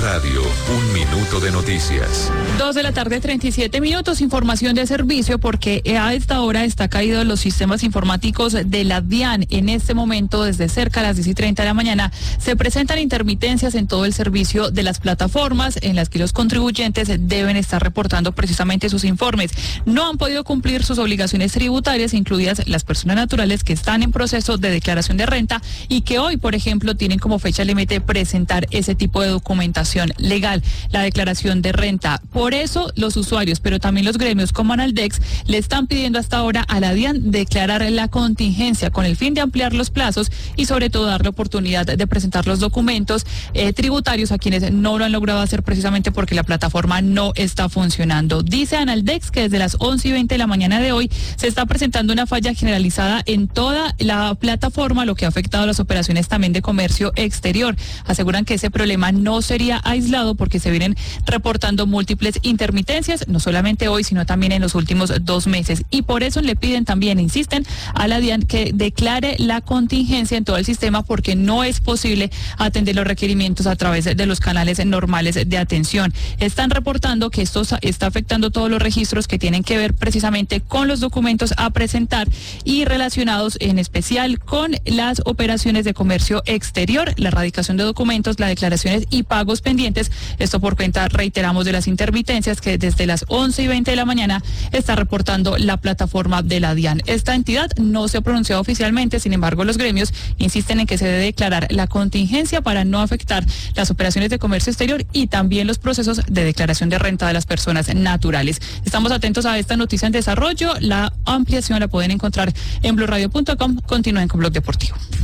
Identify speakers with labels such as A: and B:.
A: Radio, 1 minuto de noticias.
B: 2:37 PM, información de servicio, porque a esta hora está caído los sistemas informáticos de la DIAN. En este momento, desde cerca de las 10:30 de la mañana, se presentan intermitencias en todo el servicio de las plataformas en las que los contribuyentes deben estar reportando precisamente sus informes. No han podido cumplir sus obligaciones tributarias, incluidas las personas naturales que están en proceso de declaración de renta y que hoy, por ejemplo, tienen como fecha límite presentar ese tipo de documentación legal, la declaración de renta. Por eso los usuarios, pero también los gremios como Analdex, le están pidiendo hasta ahora a la DIAN declarar la contingencia con el fin de ampliar los plazos y sobre todo dar la oportunidad de presentar los documentos tributarios a quienes no lo han logrado hacer precisamente porque la plataforma no está funcionando. Dice Analdex que desde las 11:20 de la mañana de hoy se está presentando una falla generalizada en toda la plataforma, lo que ha afectado las operaciones también de comercio exterior. Aseguran que ese problema no sería aislado porque se vienen reportando múltiples intermitencias, no solamente hoy, sino también en los últimos 2 meses. Y por eso le piden también, insisten, a la DIAN que declare la contingencia en todo el sistema porque no es posible atender los requerimientos a través de los canales normales de atención. Están reportando que esto está afectando todos los registros que tienen que ver precisamente con los documentos a presentar y relacionados en especial con las operaciones de comercio exterior, la erradicación de documentos, las declaraciones y pagos pendientes. Esto por cuenta, reiteramos, de las intermitencias que desde las 11:20 de la mañana está reportando la plataforma de la DIAN. Esta entidad no se ha pronunciado oficialmente, sin embargo, los gremios insisten en que se debe declarar la contingencia para no afectar las operaciones de comercio exterior y también los procesos de declaración de renta de las personas naturales. Estamos atentos a esta noticia en desarrollo. La ampliación la pueden encontrar en blurradio.com. Continúen con Blog Deportivo.